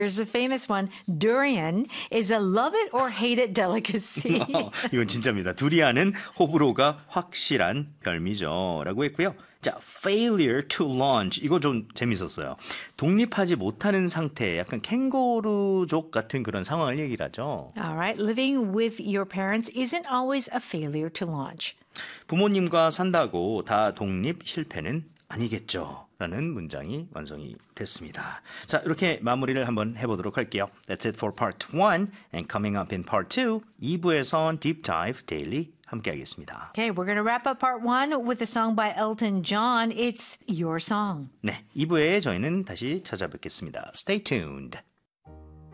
There's a famous one. Durian is a love it or hate it delicacy. 이건 진짜입니다. 두리안은 호불호가 확실한 별미죠. 라고 했고요. 자, failure to launch. 이거 좀 재밌었어요. 독립하지 못하는 상태, 약간 캥거루족 같은 그런 상황을 얘기를 하죠. All right. Living with your parents isn't always a failure to launch. 부모님과 산다고 다 독립 실패는 아니겠죠. 라는 문장이 완성이 됐습니다. 자, 이렇게 마무리를 한번 해보도록 할게요. That's it for part 1. And coming up in part 2, 2부에선 Deep Dive Daily 함께 하겠습니다. Okay, we're going to wrap up part 1 with a song by Elton John. It's Your Song. 네, 2부에 저희는 다시 찾아뵙겠습니다. Stay tuned.